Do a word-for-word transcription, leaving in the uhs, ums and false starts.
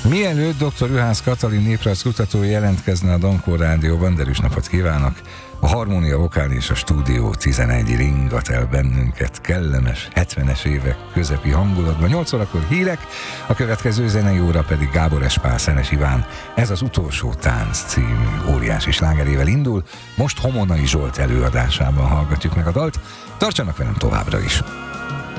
Mielőtt doktor Juhász Katalin néprajzkutató jelentkezne a Dankó Rádióban, derűs napot kívánok! A Harmónia Vokál és a Stúdió tizenegy ringat el bennünket kellemes hetvenes évek közepi hangulatban. nyolc órakor hírek, a következő zenei óra pedig Gábor Espál, Szenes Iván. Ez az Utolsó Tánc című óriási slágerével indul. Most Homonai Zsolt előadásában hallgatjuk meg a dalt. Tartsanak velem továbbra is!